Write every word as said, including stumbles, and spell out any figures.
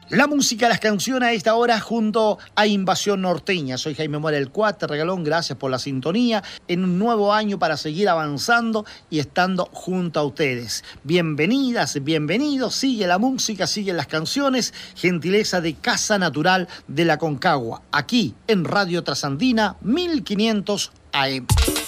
La música, las canciones a esta hora junto a Invasión Norteña. Soy Jaime Mora el Cuate Regalón, gracias por la sintonía en un nuevo año para seguir avanzando y estando junto a ustedes. Bienvenidas, bienvenidos, sigue la música, siguen las canciones, gentileza de Casa Natural de la Concagua, aquí en Radio Trasandina mil quinientos A M.